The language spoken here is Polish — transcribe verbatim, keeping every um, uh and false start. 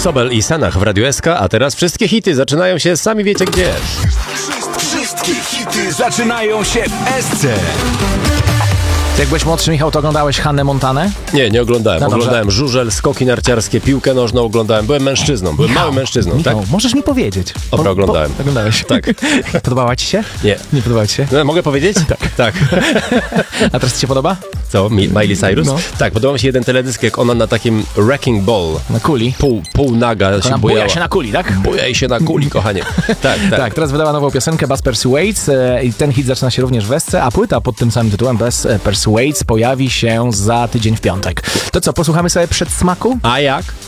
Sobel i Sanach w Radiu S K, a teraz wszystkie hity zaczynają się sami wiecie gdzie. Wszystkie hity zaczynają się w S C. Ty jak byłeś młodszy, Michał, to oglądałeś Hannę Montanę? Nie, nie oglądałem. No oglądałem żużel, skoki narciarskie, piłkę nożną oglądałem. Byłem mężczyzną, byłem Michał, małym mężczyzną, Michał, tak? możesz mi powiedzieć. Dobra, Bo- oglądałem. Po, oglądałeś? Tak. Podobała ci się? Nie. Nie podobała ci się? No, mogę powiedzieć? Tak. Tak. A teraz ci się podoba? Co? Mi- Miley Cyrus? No. Tak, podobał mi się jeden teledysk, jak ona na takim wrecking ball, Na kuli. pół, pół naga się Ona bujała. buja się na kuli, tak? Bujaj się na kuli, kochanie. Tak, tak. Tak, teraz wydała nową piosenkę Buzz Persuades e, i ten hit zaczyna się również w S C, a płyta pod tym samym tytułem Buzz Persuades pojawi się za tydzień w piątek. To co, posłuchamy sobie przedsmaku? A jak?